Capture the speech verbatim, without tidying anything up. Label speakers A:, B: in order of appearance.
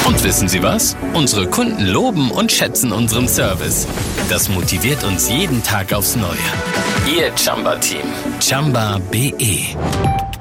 A: Und wissen Sie was? Unsere Kunden loben und schätzen unseren Service. Das motiviert uns jeden Tag aufs Neue. Ihr Chumba-Team. Chumba punkt de.